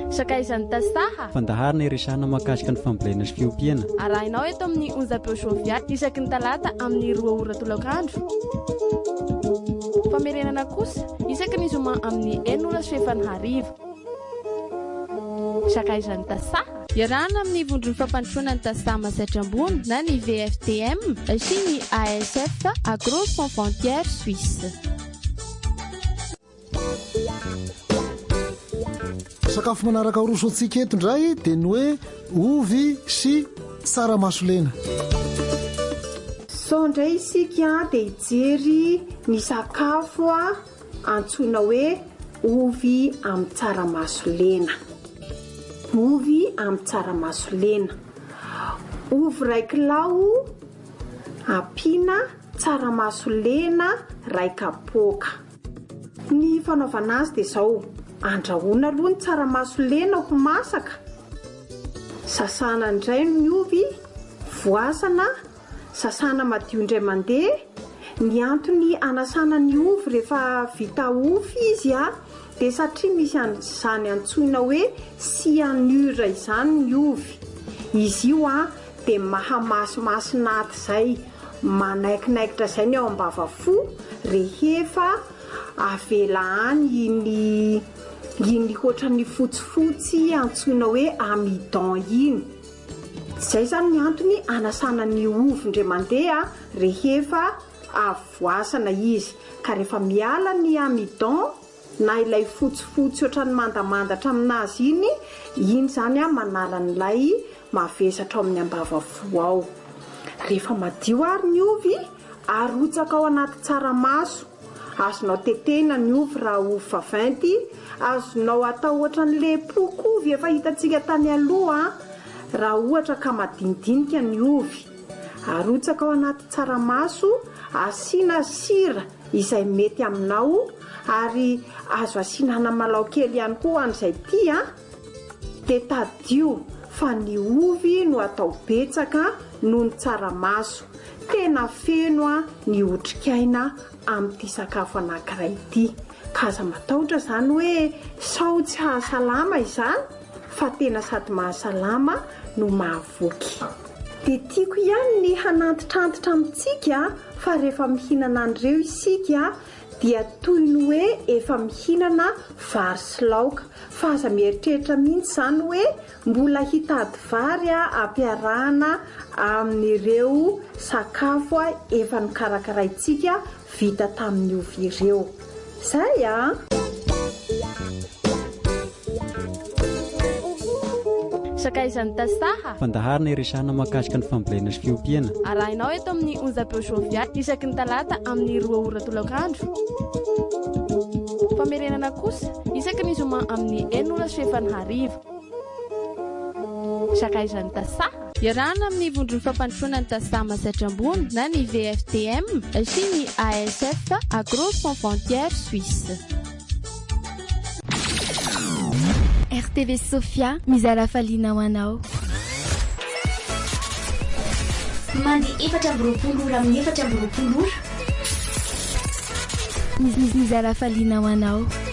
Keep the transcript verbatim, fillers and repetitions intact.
Sakaizan'ny tasaha fandaharana iresana mahakasika ny fambolena sy fiompiana. Arahinao eto amin'ny onzapeo joviat isaky ny talata amin'ny roa ora tolakandro. Famerenana kosa isaky ny zoma amin'ny enina sy efany hariva. Sakaizan'ny tasaha iarahana amin'ny vondron'ny fampandrosoana ny tasaha mazaitra ambony na ny V F T M sy ny A S F Agro Sans Frontières Suisse. Sakafo manaraka roso antsika eto ndray dia ny hoe ovy sy tsaramasolena. So ndray isika dia hijery ny sakafo antsoina hoe ovy amin'ny tsaramasolena. Ovy amin'ny tsaramasolena. Ovy ray kilao ampiana tsaramasolena ray kapoaka. Ny fanaovana azy dia izao: andrahoina aloha ny tsaramasolena ho masaka, sasana indray ny ovy, voasana, sasana madio indray mandeha. Ny antony anasana ny ovy rehefa vita ovy izy a dia satria misy izany antsoina hoe cyanure izany ny ovy. Izy io a dia mahamasimasina aty izay, manaikinaiky izay ny ao ambavafo rehefa avela any iny iny ohatran'ny fotsifotsy antsoina hoe amidon iny. Izay zany ny antony anasana ny ovy indray mandeha rehefa avoasana izy. Ka rehefa miala ny amidon na ilay fotsifotsy ohatran'ny mandamandatra aminazy iny, iny zany a manala n'ilay mavesatra ao amin'ny ambavafo ao. Rehefa madio ary ny ovy, arotsaka ao anaty tsaramaso. Azonao tetehina ny ovy raha ovy vaventy, azonao atao ohatran'ilay pokovy efa hitantsika tany aloha raha ohatra ka madinidinika ny ovy. Arotsaka ao anaty tsaramaso, asiana sira izay mety aminao, ary azo asiana anamalaho kely ihany koa an'izay tia. Dia tadio fa ny ovy no atao betsaka noho ny tsaramaso. Tena feno ny otrikaina amin'ity sakafo anankiray ity. Kaza matahotra izany hoe sao tsy hahasalama izany, fa tena sady mahasalama no mahavoky. Dia tiako ihany ny hanantitrantitra amintsika fa rehefa mihinana an'ireo isika dia toy ny hoe efa mihinana vary sy laoka. Fa aza mieritreritra mihitsy izany hoe mbola hitady vary ampiarahana amin'ireo sakafo efa nikarakaraintsika vita tamin'ny ovy ireo. Zay a! Sakaizan'ny tasaha fandaharana iresana mahakasika ny fambolena sy fiompiana. Arahinao eto amin'ny onzapeo joviat isaky ny talata amin'ny roa ora tolakandro. Famerenana kosa isaky ny zoma amin'ny enina sy efany hariva. Sakaizan'ny tasaha iarahana amin'ny vondron'ny fampandrosoana ny tasaha mazaitra ambony na ny V F T M sy ny A S F Agro Sans Frontières Suisse. R T V Sofia mizara faliana ho anao. Mandi efatra amby roapolo ora amin'ny efatra amby roapolo ora. Mizara faliana ho anao.